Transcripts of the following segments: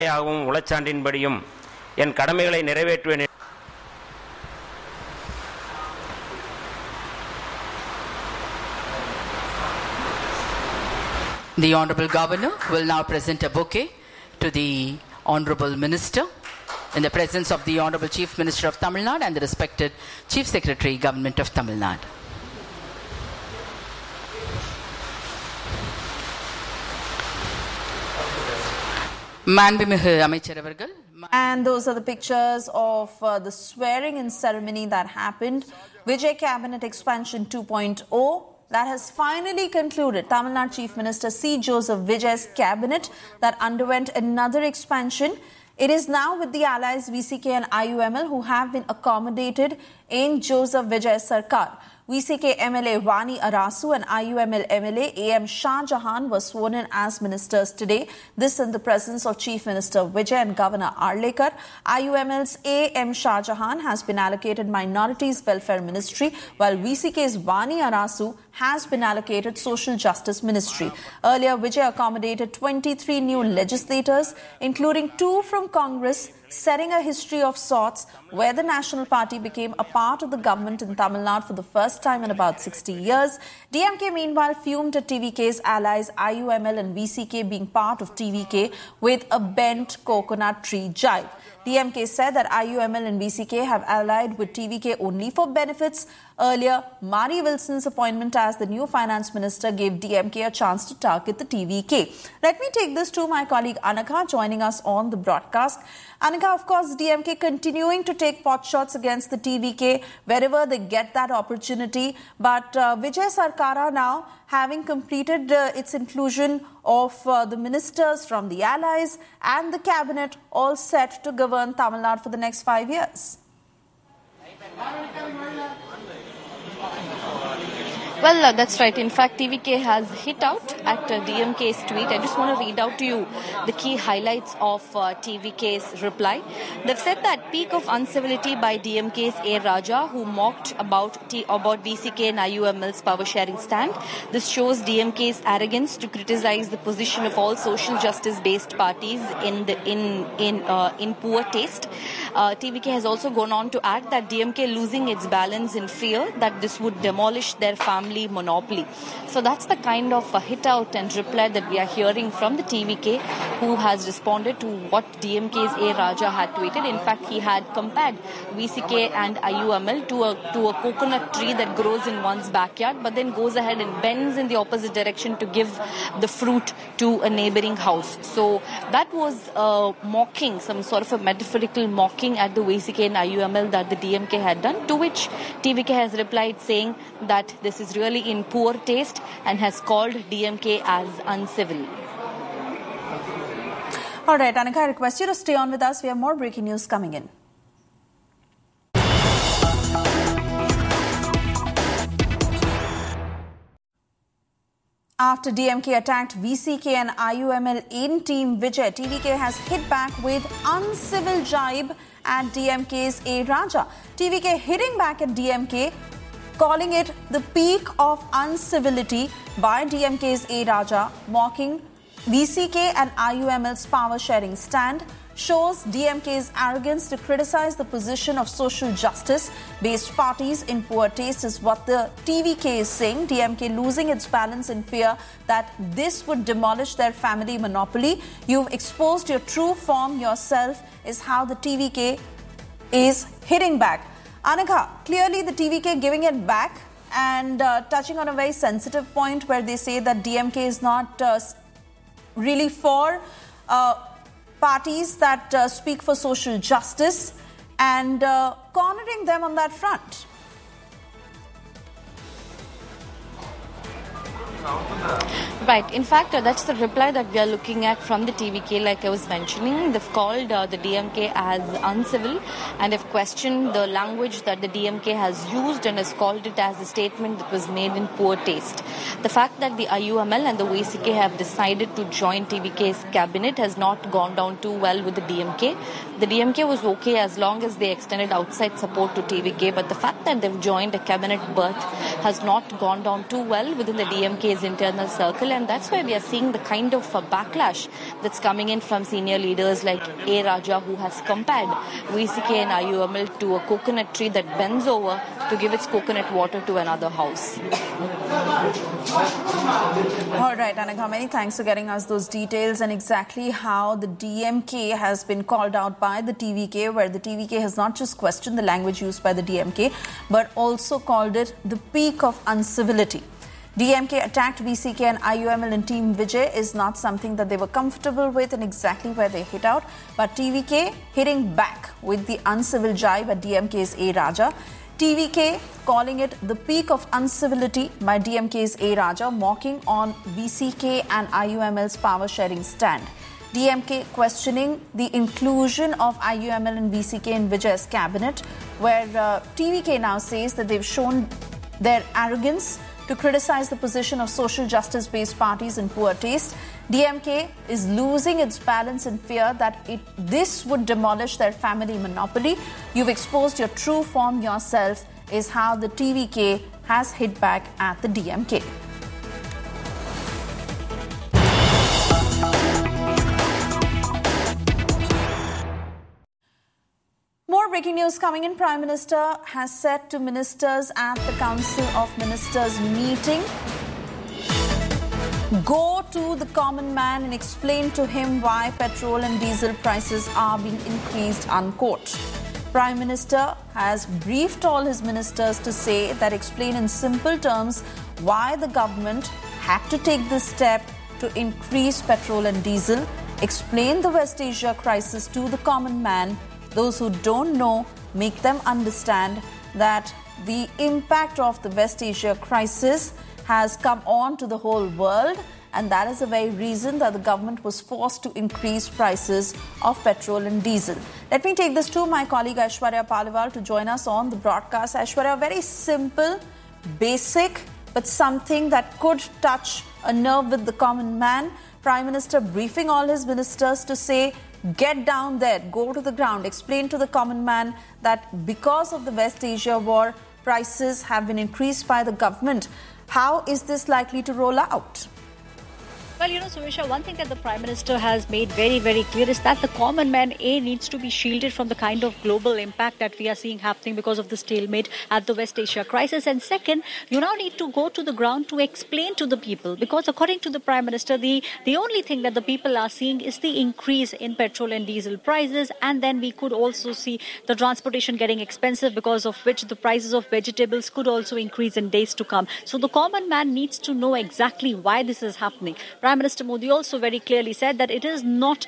உளச்சான்றின்படியும் என் கடமைகளை நிறைவேற்றுவேன். The Honorable Governor will now present a bouquet to the Honorable Minister in the presence of the Honorable Chief Minister of Tamil Nadu and the respected Chief Secretary, Government of Tamil Nadu. And those are the pictures of the swearing-in ceremony that happened. Vijay Cabinet Expansion 2.0 that has finally concluded. Tamil Nadu Chief Minister C. Joseph Vijay's cabinet that underwent another expansion. It is now with the allies VCK and IUML who have been accommodated in Joseph Vijay's Sarkar. VCK MLA Vani Arasu and IUML MLA AM Shah Jahan were sworn in as ministers today. This in the presence of Chief Minister Vijay and Governor Arlekar. IUML's AM Shah Jahan has been allocated Minorities Welfare Ministry, while VCK's Vani Arasu has been allocated Social Justice Ministry. Earlier, Vijay accommodated 23 new legislators, including 2 from Congress, setting a history of sorts where the National Party became a part of the government in Tamil Nadu for the first time in about 60 years. DMK meanwhile fumed at TVK's allies IUML and VCK being part of TVK with a bent coconut tree jibe. DMK said that IUML and VCK have allied with TVK only for benefits. Earlier, Mari Wilson's appointment as the new finance minister gave DMK a chance to target the TVK. Let me take this to my colleague Anaka joining us on the broadcast. Anaka, of course, DMK continuing to take pot shots against the TVK wherever they get that opportunity. But Vijay Sarkara now having completed its inclusion of the ministers from the allies and the cabinet all set to govern Tamil Nadu for the next 5 years. Well, that's right. In fact, TVK has hit out at DMK's tweet. I just want to read out to you the key highlights of TVK's reply. They've said that peak of uncivility by DMK's A. Raja, who mocked about VCK and IUML's power sharing stand. This shows DMK's arrogance to criticize the position of all social justice-based parties in poor taste. TVK has also gone on to add that DMK losing its balance in fear that this would demolish their family monopoly. So that's the kind of hit out and reply that we are hearing from the TVK, who has responded to what DMK's A. Raja had tweeted. In fact, he had compared VCK and IUML to a coconut tree that grows in one's backyard but then goes ahead and bends in the opposite direction to give the fruit to a neighboring house. So that was mocking, some sort of a metaphorical mocking at the VCK and IUML that the DMK had done, to which TVK has replied saying that this is really in poor taste and has called DMK as uncivil. All right, Annika, I request you to stay on with us. We have more breaking news coming in. After DMK attacked VCK and IUML in Team Vijay, TVK has hit back with uncivil jibe at DMK's A. Raja. TVK hitting back at DMK, calling it the peak of uncivility by DMK's A. Raja, mocking VCK and IUML's power sharing stand, shows DMK's arrogance to criticize the position of social justice-based parties in poor taste is what the TVK is saying. DMK losing its balance in fear that this would demolish their family monopoly. You've exposed your true form yourself is how the TVK is hitting back. Anaka, clearly the TVK giving it back and touching on a very sensitive point where they say that DMK is not really for parties that speak for social justice and cornering them on that front. Right. In fact, that's the reply that we are looking at from the TVK. Like I was mentioning, they've called the DMK as uncivil and have questioned the language that the DMK has used and has called it as a statement that was made in poor taste. The fact that the IUML and the VCK have decided to join TVK's cabinet has not gone down too well with the DMK. The DMK was okay as long as they extended outside support to TVK, but the fact that they've joined a cabinet berth has not gone down too well within the DMK's internal circle, and and that's why we are seeing the kind of backlash that's coming in from senior leaders like A. Raja, who has compared VCK and IUML to a coconut tree that bends over to give its coconut water to another house. All right, Anagha, many thanks for getting us those details and exactly how the DMK has been called out by the TVK, where the TVK has not just questioned the language used by the DMK, but also called it the peak of uncivility. DMK attacked VCK and IUML and Team Vijay is not something that they were comfortable with and exactly where they hit out. But TVK hitting back with the uncivil jibe at DMK's A. Raja. TVK calling it the peak of uncivility by DMK's A. Raja, mocking on VCK and IUML's power sharing stand. DMK questioning the inclusion of IUML and VCK in Vijay's cabinet, where TVK now says that they've shown their arrogance to criticize the position of social justice-based parties in poor taste. DMK is losing its balance in fear that this would demolish their family monopoly. You've exposed your true form yourself, is how the TVK has hit back at the DMK. More breaking news coming in. Prime Minister has said to ministers at the Council of Ministers meeting, go to the common man and explain to him why petrol and diesel prices are being increased, unquote. Prime Minister has briefed all his ministers to say that explain in simple terms why the government had to take this step to increase petrol and diesel, explain the West Asia crisis to the common man. Those who don't know, make them understand that the impact of the West Asia crisis has come on to the whole world, and that is the very reason that the government was forced to increase prices of petrol and diesel. Let me take this to my colleague Aishwarya Paliwal to join us on the broadcast. Aishwarya, very simple, basic, but something that could touch a nerve with the common man. Prime Minister briefing all his ministers to say, get down there, go to the ground, explain to the common man that because of the West Asia war, prices have been increased by the government. How is this likely to roll out? Well, Sumisha, one thing that the Prime Minister has made very, very clear is that the common man, needs to be shielded from the kind of global impact that we are seeing happening because of the stalemate at the West Asia crisis. And second, you now need to go to the ground to explain to the people, because according to the Prime Minister, the only thing that the people are seeing is the increase in petrol and diesel prices. And then we could also see the transportation getting expensive, because of which the prices of vegetables could also increase in days to come. So the common man needs to know exactly why this is happening. Prime Minister Modi also very clearly said that it is not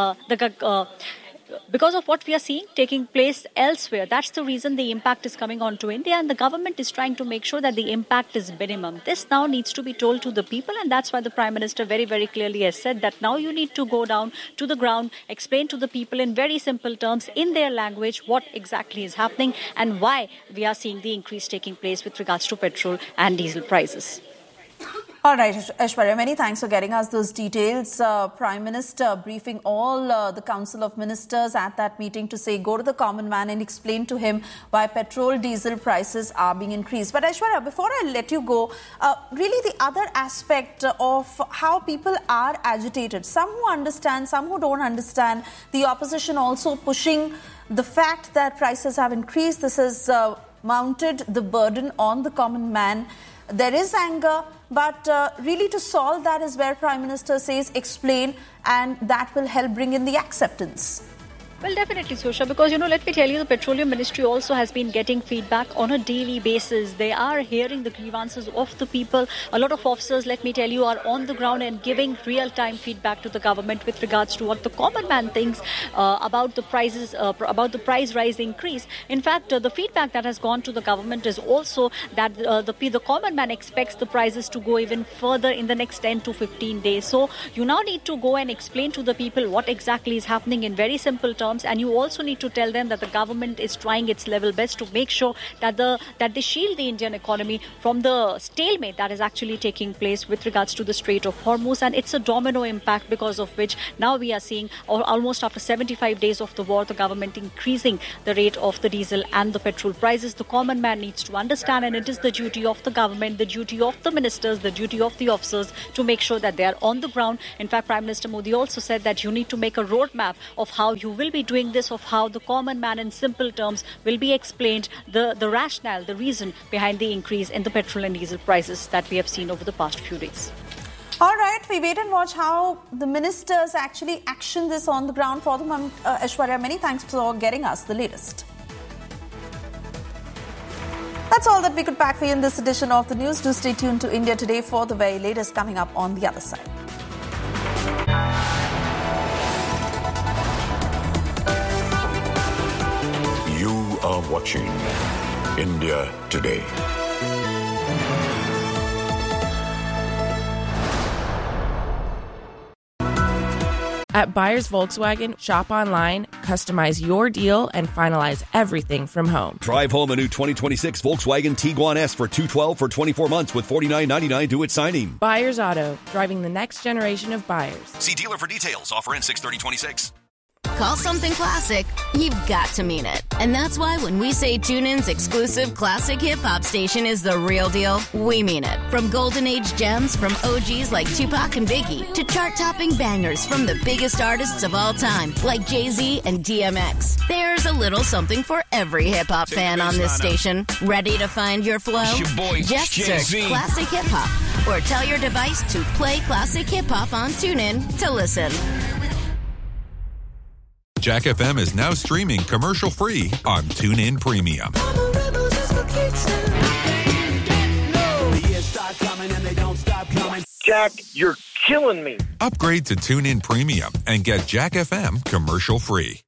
because of what we are seeing taking place elsewhere. That's the reason the impact is coming on to India, and the government is trying to make sure that the impact is minimum. This now needs to be told to the people, and that's why the Prime Minister very, very clearly has said that now you need to go down to the ground, explain to the people in very simple terms, in their language, what exactly is happening and why we are seeing the increase taking place with regards to petrol and diesel prices. All right, Aishwarya, many thanks for getting us those details. Prime Minister briefing all the Council of Ministers at that meeting to say, go to the common man and explain to him why petrol, diesel prices are being increased. But Aishwarya, before I let you go, really the other aspect of how people are agitated, some who understand, some who don't understand, the opposition also pushing the fact that prices have increased. This has mounted the burden on the common man. There is anger, but really to solve that is where Prime Minister says explain, and that will help bring in the acceptance. Well, definitely, Susha, because, let me tell you, the Petroleum Ministry also has been getting feedback on a daily basis. They are hearing the grievances of the people. A lot of officers, let me tell you, are on the ground and giving real-time feedback to the government with regards to what the common man thinks about the prices, about the price rise increase. In fact, the feedback that has gone to the government is also that the common man expects the prices to go even further in the next 10 to 15 days. So you now need to go and explain to the people what exactly is happening in very simple terms. terms, and you also need to tell them that the government is trying its level best to make sure that they shield the Indian economy from the stalemate that is actually taking place with regards to the Strait of Hormuz. And it's a domino impact, because of which now we are seeing, almost after 75 days of the war, the government increasing the rate of the diesel and the petrol prices. The common man needs to understand, and it is the duty of the government, the duty of the ministers, the duty of the officers to make sure that they are on the ground. In fact, Prime Minister Modi also said that you need to make a roadmap of how you will be doing this, of how the common man in simple terms will be explained the rationale, the reason behind the increase in the petrol and diesel prices that we have seen over the past few days. All right, we wait and watch how the ministers actually action this on the ground. For the moment, Aishwarya, many thanks for getting us the latest. That's all that we could pack for you in this edition of the news. Do stay tuned to India Today for the very latest coming up on the other side. You are watching India Today. At Buyers Volkswagen, shop online, customize your deal, and finalize everything from home. Drive home a new 2026 Volkswagen Tiguan S for $212 for 24 months with $49.99 due at signing. Buyers Auto, driving the next generation of buyers. See dealer for details. Offer ends 6/30/26. Call something classic, you've got to mean it. And that's why when we say TuneIn's exclusive classic hip-hop station is the real deal, we mean it. From golden age gems from OGs like Tupac and Biggie to chart-topping bangers from the biggest artists of all time like Jay-Z and DMX. There's a little something for every hip-hop fan on this station. Ready to find your flow? Just search Classic Hip-Hop or tell your device to play Classic Hip-Hop on TuneIn to listen. Jack FM is now streaming commercial-free on TuneIn Premium. Jack, you're killing me. Upgrade to TuneIn Premium and get Jack FM commercial-free.